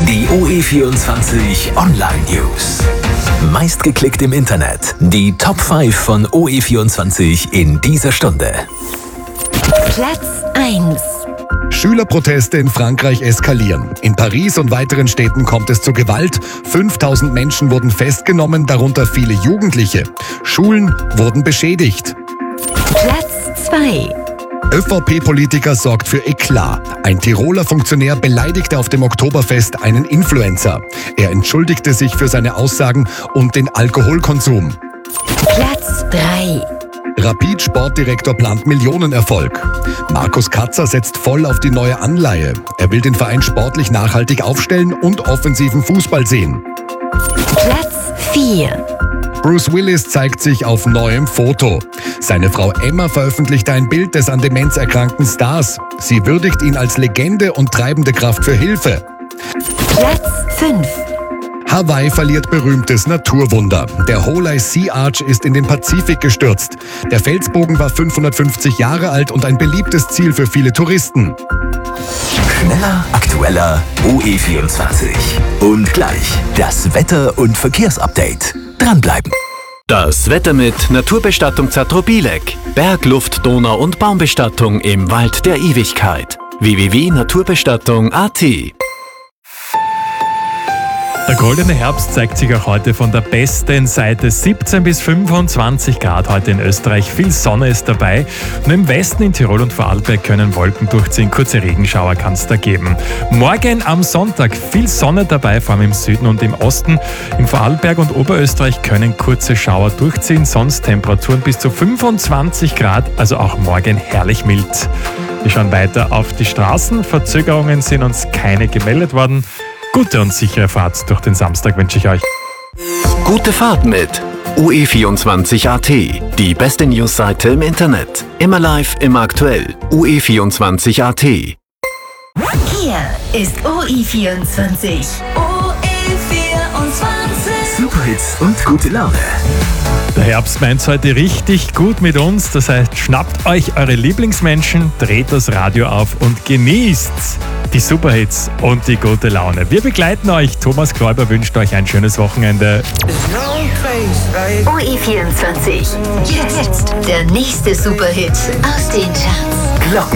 Die OE24 Online News. Meistgeklickt im Internet. Die Top 5 von OE24 in dieser Stunde. Platz 1. Schülerproteste in Frankreich eskalieren. In Paris und weiteren Städten kommt es zu Gewalt. 5000 Menschen wurden festgenommen, darunter viele Jugendliche. Schulen wurden beschädigt. Platz 2. ÖVP-Politiker sorgt für Eklat. Ein Tiroler Funktionär beleidigte auf dem Oktoberfest einen Influencer. Er entschuldigte sich für seine Aussagen und den Alkoholkonsum. Platz 3. Rapid-Sportdirektor plant Millionenerfolg. Markus Katzer setzt voll auf die neue Anleihe. Er will den Verein sportlich nachhaltig aufstellen und offensiven Fußball sehen. Platz 4. Bruce Willis zeigt sich auf neuem Foto. Seine Frau Emma veröffentlichte ein Bild des an Demenz erkrankten Stars. Sie würdigt ihn als Legende und treibende Kraft für Hilfe. Platz 5. Hawaii verliert berühmtes Naturwunder. Der Ho'olhai Sea Arch ist in den Pazifik gestürzt. Der Felsbogen war 550 Jahre alt und ein beliebtes Ziel für viele Touristen. Schneller, aktueller, OE24. Und gleich das Wetter- und Verkehrsupdate. Dranbleiben. Das Wetter mit Naturbestattung Zatrobilek. Bergluft, Donau- und Baumbestattung im Wald der Ewigkeit. www.naturbestattung.at. Der goldene Herbst zeigt sich auch heute von der besten Seite. 17 bis 25 Grad heute in Österreich. Viel Sonne ist dabei. Nur im Westen in Tirol und Vorarlberg können Wolken durchziehen. Kurze Regenschauer kann es da geben. Morgen am Sonntag viel Sonne dabei, vor allem im Süden und im Osten. In Vorarlberg und Oberösterreich können kurze Schauer durchziehen. Sonst Temperaturen bis zu 25 Grad, also auch morgen herrlich mild. Wir schauen weiter auf die Straßen. Verzögerungen sind uns keine gemeldet worden. Gute und sichere Fahrt durch den Samstag wünsche ich euch. Gute Fahrt mit OE24.at. Die beste Newsseite im Internet. Immer live, immer aktuell. OE24.at. Hier ist OE24. Superhits und gute Laune. Der Herbst meint's heute richtig gut mit uns. Das heißt, schnappt euch eure Lieblingsmenschen, dreht das Radio auf und genießt die Superhits und die gute Laune. Wir begleiten euch. Thomas Kräuber wünscht euch ein schönes Wochenende. OE24. Jetzt der nächste Superhit aus den Charts. Glocken.